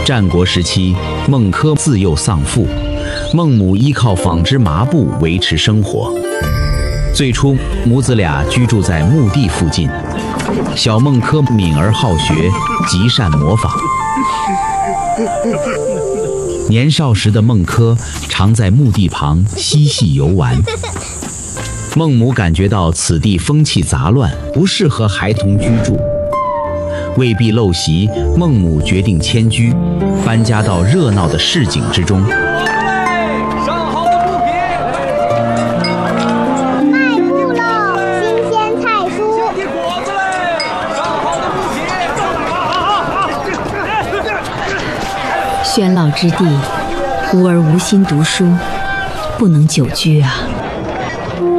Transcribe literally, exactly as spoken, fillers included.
战国时期，孟轲自幼丧父，孟母依靠纺织麻布维持生活。最初，母子俩居住在墓地附近。小孟轲敏而好学，极善模仿。年少时的孟轲常在墓地旁嬉戏游玩。孟母感觉到此地风气杂乱，不适合孩童居住。为避陋习，孟母决定迁居，搬家到热闹的市井之中。 上好的布匹， 卖布喽！新鲜菜蔬， 鲜的果子嘞！上好的布匹。 喧闹之地，吾儿无心读书，不能久居啊。